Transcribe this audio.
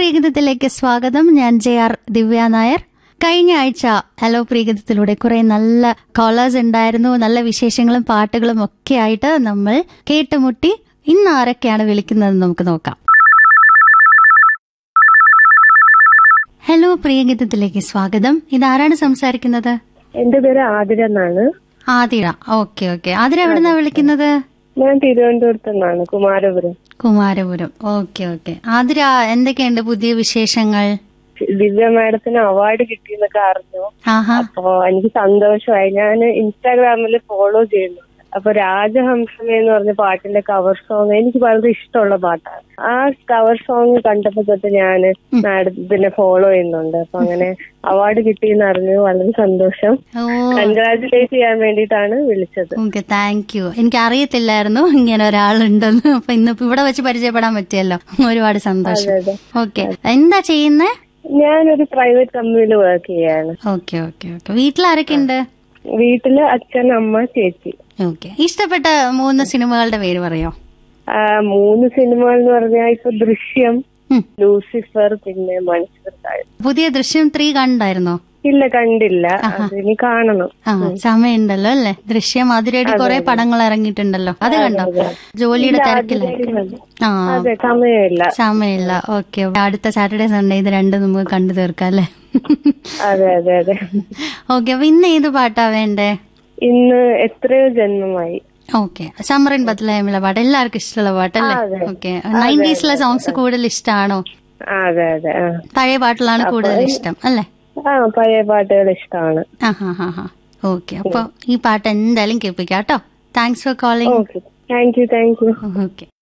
പ്രീഗീതത്തിലേക്ക് സ്വാഗതം. ഞാൻ JR ദിവ്യ നായർ. കഴിഞ്ഞ ആഴ്ച ഹലോ പ്രീഗീതത്തിലൂടെ കുറെ നല്ല കോളേഴ്സ് ഉണ്ടായിരുന്നു. നല്ല വിശേഷങ്ങളും പാട്ടുകളും ഒക്കെ ആയിട്ട് നമ്മൾ കേട്ടുമുട്ടി. ഇന്ന് ആരൊക്കെയാണ് വിളിക്കുന്നതെന്ന് നമുക്ക് നോക്കാം. ഹലോ പ്രിയഗീതത്തിലേക്ക് സ്വാഗതം. ഇതാരാണ് സംസാരിക്കുന്നത്? എന്റെ പേര് ആതിര എന്നാണ്. ആതിര. Okay okay. ആതിര എവിടുന്നാ വിളിക്കുന്നത്? ഞാൻ തിരുവനന്തപുരത്ത് നിന്നാണ്, കുമാരപുരം. കുമാരപുരം. Okay okay. ആതിര, എന്തൊക്കെയുണ്ട് പുതിയ വിശേഷങ്ങൾ? ദിവ്യ മാഡത്തിന് അവാർഡ് കിട്ടിയെന്നൊക്കെ അറിഞ്ഞു. അപ്പൊ എനിക്ക് സന്തോഷമായി. ഞാൻ ഇൻസ്റ്റാഗ്രാമിൽ ഫോളോ ചെയ്യുന്നു. അപ്പൊ രാജഹംസമേ എന്ന് പറഞ്ഞ പാട്ടിന്റെ കവർ സോങ് എനിക്ക് വളരെ ഇഷ്ടമുള്ള പാട്ടാണ്. ആ കവർ സോങ് കണ്ടപ്പോ തൊട്ട് ഞാൻ മാഡത്തിനെ ഫോളോ ചെയ്യുന്നുണ്ട്. അപ്പൊ അങ്ങനെ അവാർഡ് കിട്ടിയെന്ന് അറിഞ്ഞു. വളരെ സന്തോഷം. കൺഗ്രാറ്റുലേറ്റ് ചെയ്യാൻ വേണ്ടിയിട്ടാണ് വിളിച്ചത്. Okay, thank you. എനിക്ക് അറിയത്തില്ലായിരുന്നു ഇങ്ങനെ ഒരാളുണ്ടെന്ന്. അപ്പൊ ഇന്നിപ്പോ ഇവിടെ വെച്ച് പരിചയപ്പെടാൻ പറ്റിയല്ലോ. ഒരുപാട് സന്തോഷം. ഓക്കെ, എന്താ ചെയ്യുന്നേ? ഞാനൊരു പ്രൈവറ്റ് കമ്പനിയിൽ വർക്ക് ചെയ്യാണ്. Okay okay okay. വീട്ടിലാരൊക്കെ ഉണ്ട്? വീട്ടില് അച്ഛൻ, അമ്മ, ചേച്ചി. ഓക്കെ. ഇഷ്ടപ്പെട്ട 3 സിനിമകളുടെ പേര് പറയോ? 3 സിനിമകൾ എന്ന് പറഞ്ഞാൽ ഇപ്പൊ ദൃശ്യം, ലൂസിഫർ, പിന്നെ മണിച്ചിത്രത്താഴ്. പുതിയ ദൃശ്യം 3 കണ്ടായിരുന്നോ? ഇല്ല, കണ്ടില്ല. ഇനി കാണണം. സമയമുണ്ടല്ലോ അല്ലേ? ദൃശ്യം അതിരടി കുറെ പടങ്ങൾ ഇറങ്ങിയിട്ടുണ്ടല്ലോ, അത് കണ്ടോ? ജോലിയുടെ തിരക്കിലായിരിക്കും. അതെ, സമയമില്ല. ഓക്കെ, അടുത്ത സാറ്റർഡേ സൺഡേ ഇത് രണ്ടും നമുക്ക് കണ്ടു തീർക്കാം അല്ലേ? അതെ അതെ അതെ. ഓക്കെ, അപ്പൊ ഇന്ന് ഏത് പാട്ടാ വേണ്ടേ? ഇന്ന് എത്രയോ ജന്മമായി. ഓക്കെ, സമ്മറിൻ ബത്ലഹേമിലെ പാട്ട് എല്ലാവർക്കും ഇഷ്ടമുള്ള പാട്ടല്ലേ? ഓക്കെ. 90s സോങ്സ് കൂടുതൽ ഇഷ്ടമാണോ? അതെ അതെ. പഴയ പാട്ടുകളാണ് കൂടുതൽ ഇഷ്ടം അല്ലേ? പഴയ പാട്ടുകൾ ഇഷ്ടമാണ്. ഓക്കെ, അപ്പൊ ഈ പാട്ട് എന്തായാലും കേൾപ്പിക്കാം കേട്ടോ. Thanks for calling. Thank you. Okay.